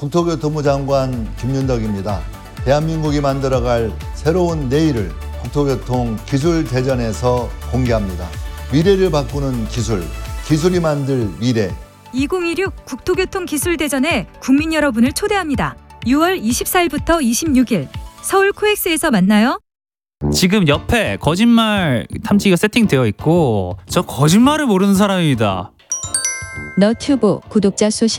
국토교통부 장관 김윤덕입니다. 대한민국이 만들어갈 새로운 내일을 국토교통 기술대전에서 공개합니다. 미래를 바꾸는 기술, 기술이 만들 미래. 2026 국토교통기술대전에 국민 여러분을 초대합니다. 6월 24일부터 26일 서울 코엑스에서 만나요. 지금 옆에 거짓말 탐지기가 세팅되어 있고 저 거짓말을 모르는 사람입니다. 너튜브 구독자 수